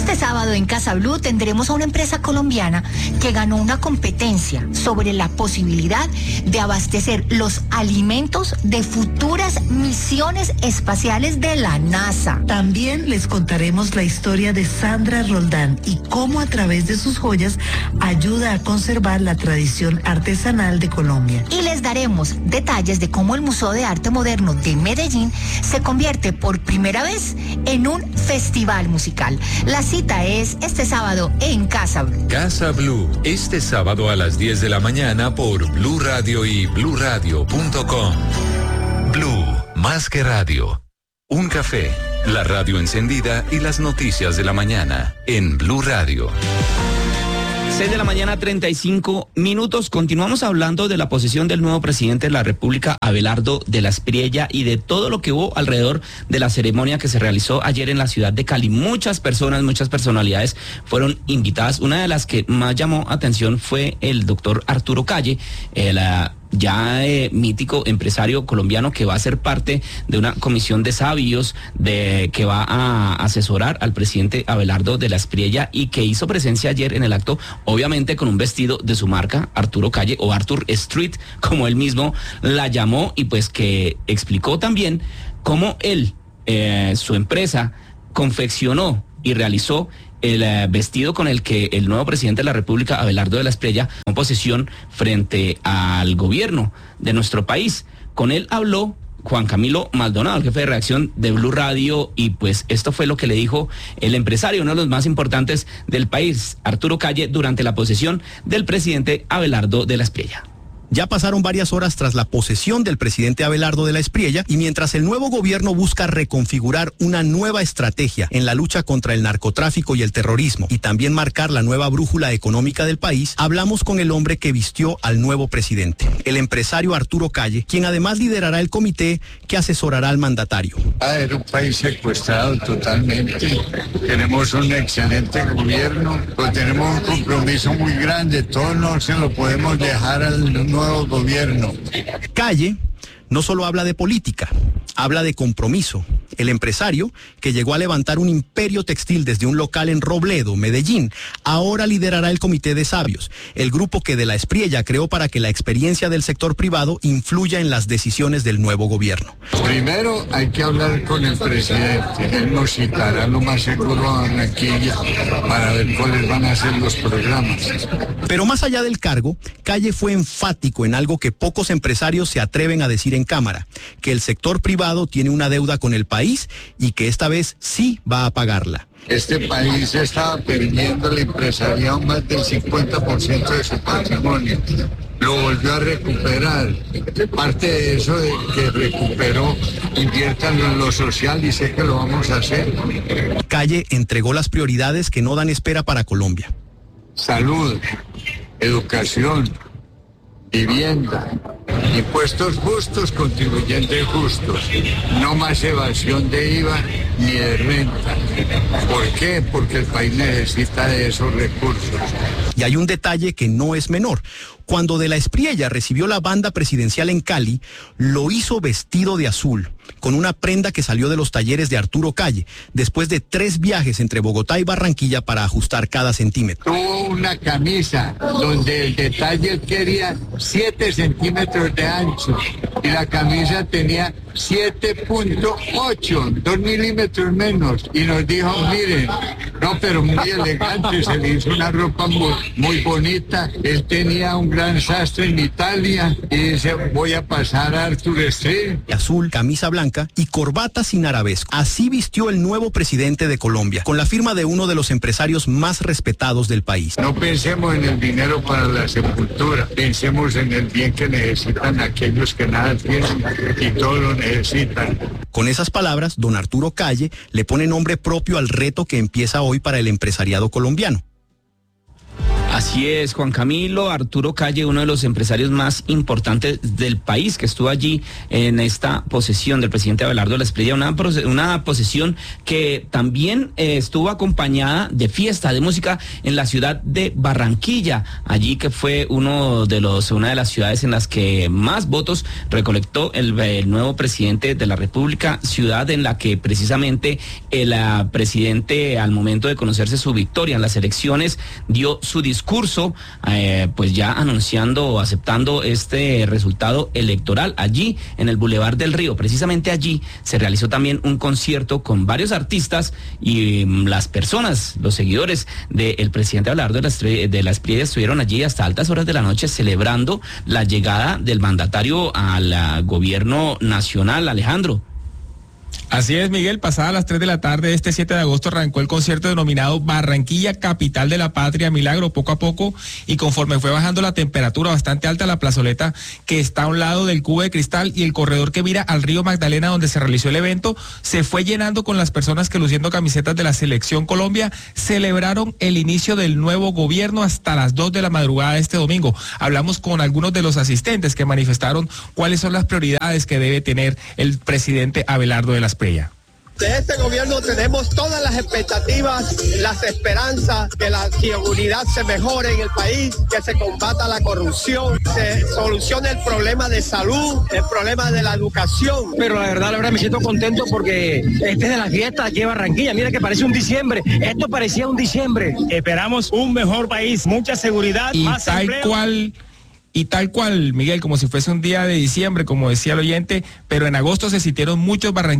Este sábado en Casa Blue tendremos a una empresa colombiana que ganó una competencia sobre la posibilidad de abastecer los alimentos de futuras misiones espaciales de la NASA. También les contaremos la historia de Sandra Roldán y cómo a través de sus joyas ayuda a conservar la tradición artesanal de Colombia. Y les daremos detalles de cómo el Museo de Arte Moderno de Medellín se convierte por primera vez en un festival musical. La cita es este sábado en Casa Blue. Casa Blue, este sábado a las 10 de la mañana por Blue Radio y bluradio.com. Blue, más que radio. Un café, la radio encendida y las noticias de la mañana en Blue Radio. 6 de la mañana, 35 minutos. Continuamos hablando de la posesión del nuevo presidente de la República, Abelardo de la Espriella, y de todo lo que hubo alrededor de la ceremonia que se realizó ayer en la ciudad de Cali. Muchas personas, muchas personalidades fueron invitadas. Una de las que más llamó atención fue el doctor Arturo Calle, mítico empresario colombiano que va a ser parte de una comisión de sabios que va a asesorar al presidente Abelardo de la Espriella, y que hizo presencia ayer en el acto, obviamente con un vestido de su marca, Arturo Calle, o Arthur Street, como él mismo la llamó, y pues que explicó también cómo él, su empresa, confeccionó y realizó el vestido con el que el nuevo presidente de la República, Abelardo de la Espriella, tomó posesión frente al gobierno de nuestro país. Con él habló Juan Camilo Maldonado, el jefe de redacción de Blue Radio, y pues esto fue lo que le dijo el empresario, uno de los más importantes del país, Arturo Calle, durante la posesión del presidente Abelardo de la Espriella. Ya pasaron varias horas tras la posesión del presidente Abelardo de la Espriella, y mientras el nuevo gobierno busca reconfigurar una nueva estrategia en la lucha contra el narcotráfico y el terrorismo, y también marcar la nueva brújula económica del país, hablamos con el hombre que vistió al nuevo presidente, el empresario Arturo Calle, quien además liderará el comité que asesorará al mandatario. Era un país secuestrado totalmente. Tenemos un excelente gobierno, pero tenemos un compromiso muy grande. Todo no se lo podemos dejar al nuevo gobierno. Calle no solo habla de política, habla de compromiso. El empresario, que llegó a levantar un imperio textil desde un local en Robledo, Medellín, ahora liderará el Comité de Sabios, el grupo que de la Espriella creó para que la experiencia del sector privado influya en las decisiones del nuevo gobierno. Primero hay que hablar con el presidente. Él nos citará lo más seguro a Barranquilla para ver cuáles van a ser los programas. Pero más allá del cargo, Calle fue enfático en algo que pocos empresarios se atreven a decir en cámara: que el sector privado tiene una deuda con el país y que esta vez sí va a pagarla. Este país estaba perdiendo el empresariado más del 50% de su patrimonio. Lo volvió a recuperar. Parte de eso de que recuperó, inviértanlo en lo social, y sé que lo vamos a hacer. Calle entregó las prioridades que no dan espera para Colombia: salud, educación, vivienda, impuestos justos, contribuyentes justos, no más evasión de IVA ni de renta. ¿Por qué? Porque el país necesita de esos recursos. Y hay un detalle que no es menor. Cuando de la Espriella recibió la banda presidencial en Cali, lo hizo vestido de azul, con una prenda que salió de los talleres de Arturo Calle, después de 3 viajes entre Bogotá y Barranquilla para ajustar cada centímetro. Tuvo una camisa donde el detalle él quería 7 centímetros de ancho, y la camisa tenía 7.8, 2 milímetros menos, y nos dijo: miren, no, pero muy elegante, se le hizo una ropa muy bonita. Él tenía un gran sastre en Italia y dice: voy a pasar a Arthur Street. Azul, camisa blanca y corbata sin arabesco. Así vistió el nuevo presidente de Colombia, con la firma de uno de los empresarios más respetados del país. No pensemos en el dinero para la sepultura, pensemos en el bien que necesitan aquellos que nada tienen y todo lo necesitan. Con esas palabras, don Arturo Calle le pone nombre propio al reto que empieza hoy para el empresariado colombiano. Así es, Juan Camilo. Arturo Calle, uno de los empresarios más importantes del país, que estuvo allí en esta posesión del presidente Abelardo de la Espriella, una posesión que también estuvo acompañada de fiesta, de música en la ciudad de Barranquilla, allí que fue una de las ciudades en las que más votos recolectó el nuevo presidente de la República, ciudad en la que precisamente el presidente, al momento de conocerse su victoria en las elecciones, dio su discurso, pues ya anunciando o aceptando este resultado electoral allí en el Boulevard del Río. Precisamente allí se realizó también un concierto con varios artistas y las personas, los seguidores del presidente Abelardo de la Espriella estuvieron allí hasta altas horas de la noche celebrando la llegada del mandatario al gobierno nacional. Alejandro. Así es, Miguel, pasada las 3 de la tarde, este 7 de agosto arrancó el concierto denominado Barranquilla, Capital de la Patria, Milagro, poco a poco, y conforme fue bajando la temperatura bastante alta, la plazoleta que está a un lado del Cubo de Cristal y el corredor que mira al río Magdalena donde se realizó el evento, se fue llenando con las personas que, luciendo camisetas de la Selección Colombia, celebraron el inicio del nuevo gobierno hasta las 2 de la madrugada de este domingo. Hablamos con algunos de los asistentes que manifestaron cuáles son las prioridades que debe tener el presidente Abelardo de la Espriella. De este gobierno tenemos todas las expectativas, las esperanzas que la seguridad se mejore en el país, que se combata la corrupción, se solucione el problema de salud, el problema de la educación. Pero la verdad me siento contento porque este es de las fiestas aquí en Barranquilla. Mira que parece un diciembre. Esto parecía un diciembre. Esperamos un mejor país, mucha seguridad, y más empleo. Y tal cual, Miguel, como si fuese un día de diciembre, como decía el oyente, pero en agosto se sintieron muchos barranquilleros